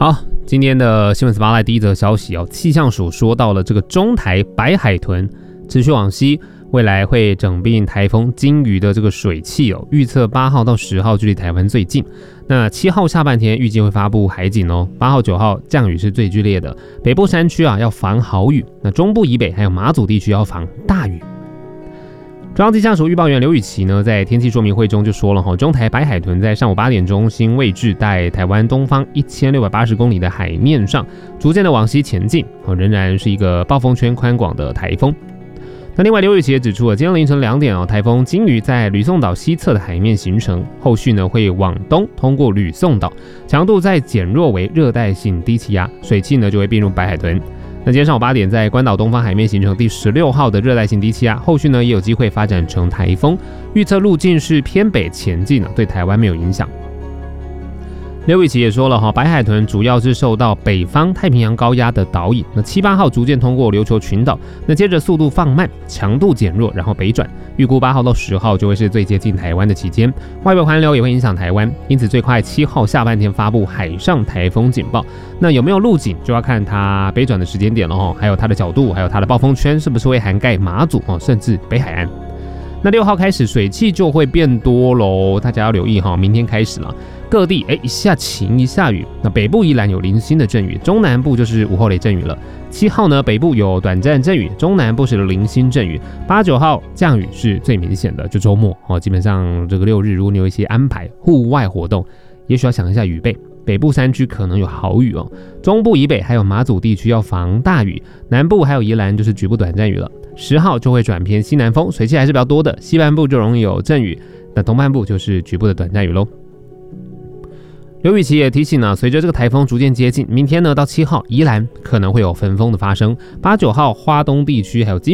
好，今天的新闻 Spotlight 第一则消息哦，气象署说到了这个中台白海豚持续往西，未来会整并台风金鱼的这个水汽哦，预测8号到10号距离台湾最近。那7号下半天预计会发布海警哦，8号9号降雨是最剧烈的，北部山区要防豪雨，那中部以北还有马祖地区要防大雨。中央气象署预报员刘雨琦呢，在天气说明会中就说了中台白海豚在上午8点中心位置在台湾东方1680公里的海面上，逐渐的往西前进，仍然是一个暴风圈宽广的台风。那另外，刘雨琦也指出了，今天凌晨2点台风金鱼在吕宋岛西侧的海面形成，后续呢会往东通过吕宋岛，强度再减弱为热带性低气压，水汽呢就会并入白海豚。那今天上午8点，在关岛东方海面形成第16号的热带性低气压，后续呢也有机会发展成台风，预测路径是偏北前进，对台湾没有影响。刘雨琦也说了，白海豚主要是受到北方太平洋高压的导引，那7、8号逐渐通过琉球群岛，那接着速度放慢，强度减弱，然后北转，预估8号到10号就会是最接近台湾的期间，外围环流也会影响台湾，因此最快7号下半天发布海上台风警报。那有没有路径就要看它北转的时间点了，还有它的角度，还有它的暴风圈是不是会涵盖马祖甚至北海岸。那6号开始水汽就会变多喽，大家要留意明天开始了，各地一下晴一下雨。那北部宜兰有零星的阵雨，中南部就是午后雷阵雨了。7号呢，北部有短暂阵雨，中南部是零星阵雨。8、9号降雨是最明显的，就周末基本上这个6日，如果你有一些安排户外活动，也许要想一下雨备。北部山区可能有豪雨中部以北还有马祖地区要防大雨，南部还有宜兰就是局部短暂雨了。10号就会转偏西南风，水汽还是比较多的，西半部就容易有阵雨，那东半部就是局部的短暂雨咯。刘雨琦也提醒随着这个台风逐渐接近，明天呢到7号宜兰可能会有焚风的发生，8、9号花东地区还有